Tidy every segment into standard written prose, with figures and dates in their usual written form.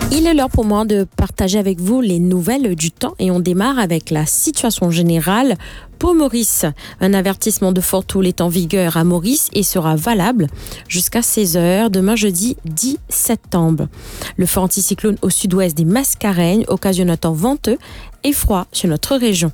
Il est l'heure pour moi de partager avec vous les nouvelles du temps et on démarre avec la situation générale pour Maurice. Un avertissement de forte houle est en vigueur à Maurice et sera valable jusqu'à 16h demain jeudi 10 septembre. Le fort anticyclone au sud-ouest des Mascareignes occasionne un temps venteux et froid sur notre région.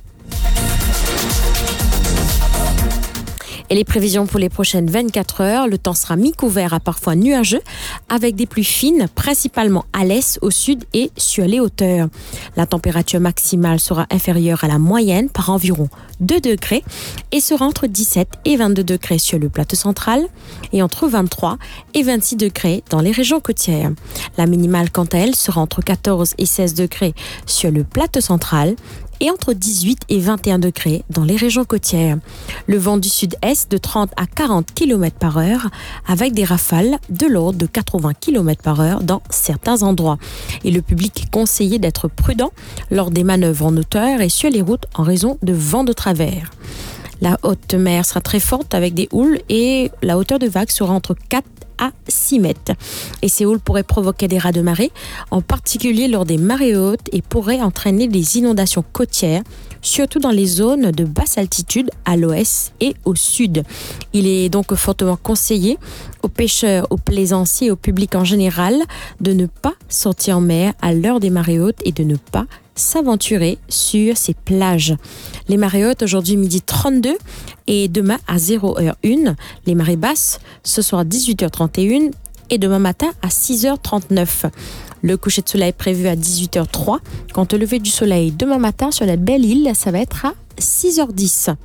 Et les prévisions pour les prochaines 24 heures, le temps sera mi-couvert à parfois nuageux avec des pluies fines, principalement à l'est, au sud et sur les hauteurs. La température maximale sera inférieure à la moyenne par environ 2 degrés et sera entre 17 et 22 degrés sur le plateau central et entre 23 et 26 degrés dans les régions côtières. La minimale, quant à elle, sera entre 14 et 16 degrés sur le plateau central et entre 18 et 21 degrés dans les régions côtières. Le vent du sud-est de 30 à 40 km par heure avec des rafales de l'ordre de 80 km par heure dans certains endroits. Et le public est conseillé d'être prudent lors des manœuvres en hauteur et sur les routes en raison de vents de travers. La haute mer sera très forte avec des houles et la hauteur de vague sera entre 4 à 6 mètres. Et ces houles pourraient provoquer des raz de marée, en particulier lors des marées hautes et pourraient entraîner des inondations côtières, surtout dans les zones de basse altitude à l'ouest et au sud. Il est donc fortement conseillé aux pêcheurs, aux plaisanciers et au public en général de ne pas sortir en mer à l'heure des marées hautes et de ne pas s'aventurer sur ces plages. Les marées hautes aujourd'hui midi 32 et demain à 0h01. Les marées basses ce soir à 18h31 et demain matin à 6h39. Le coucher de soleil prévu à 18h03. Quant au lever du soleil demain matin sur la belle île, ça va être à 6h10.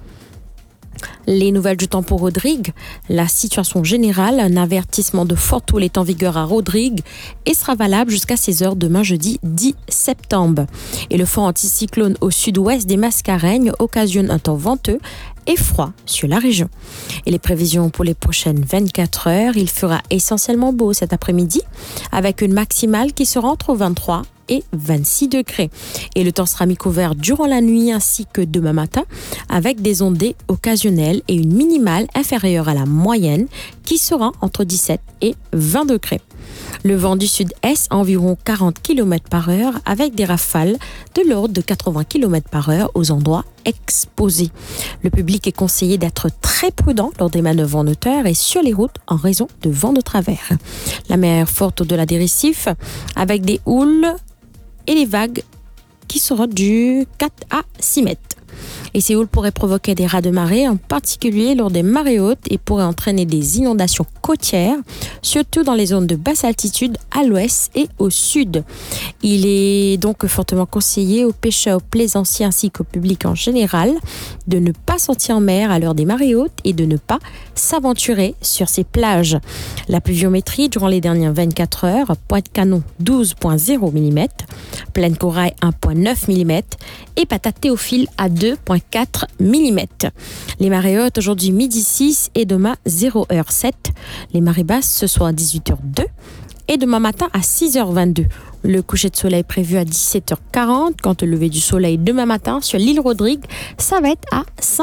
Les nouvelles du temps pour Rodrigue. La situation générale, un avertissement de forte houle est en vigueur à Rodrigue et sera valable jusqu'à 16h demain jeudi 10 septembre. Et le fort anticyclone au sud-ouest des Mascareignes occasionne un temps venteux et froid sur la région. Et les prévisions pour les prochaines 24 heures, il fera essentiellement beau cet après-midi avec une maximale qui sera entre 23 et 26 degrés. Et le temps sera mi-couvert durant la nuit ainsi que demain matin avec des ondées occasionnelles et une minimale inférieure à la moyenne qui sera entre 17 et 20 degrés. Le vent du sud-est à environ 40 km par heure avec des rafales de l'ordre de 80 km par heure aux endroits exposés. Le public est conseillé d'être très prudent lors des manœuvres en hauteur et sur les routes en raison de vents de travers. La mer forte au-delà des récifs avec des houles et les vagues qui seront du 4 à 6 mètres. Et ces houles pourraient provoquer des raz de marée, en particulier lors des marées hautes et pourraient entraîner des inondations côtières, surtout dans les zones de basse altitude à l'ouest et au sud. Il est donc fortement conseillé aux pêcheurs, aux plaisanciers ainsi qu'au public en général de ne pas sortir en mer à l'heure des marées hautes et de ne pas s'aventurer sur ces plages. La pluviométrie durant les dernières 24 heures, Pointe-Canon 12,0 mm, Plaine Corail 1,9 mm et Patate Théophile à 2,4 mm. Les marées hautes aujourd'hui midi 6 et demain 0h07. Les marées basses ce soir à 18h02 et demain matin à 6h22. Le coucher de soleil prévu à 17h40. Quant au lever du soleil demain matin sur l'île Rodrigue, ça va être à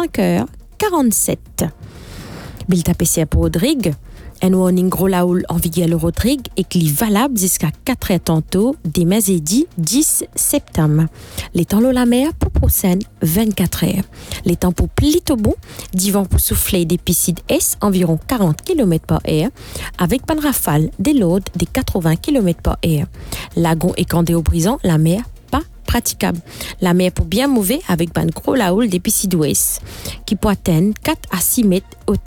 5h47. Bilta PCA pour Rodrigue. Un warning gros la houle en vigueur le Rodrigue et qui est valable jusqu'à 4h tantôt des mercredi 10 septembre. Les temps l'eau la mer pour prochaine 24 heures. Les temps pour plutôt bon, d'ivant pour souffler des piscides est environ 40 km par heure avec pan rafale des loads des 80 km par heure. Lagon et Candéo brisant la mer pas praticable. La mer pour bien mauvais avec ban gros la houle des piscides ouest qui peut atteindre 4 à 6 mètres haute.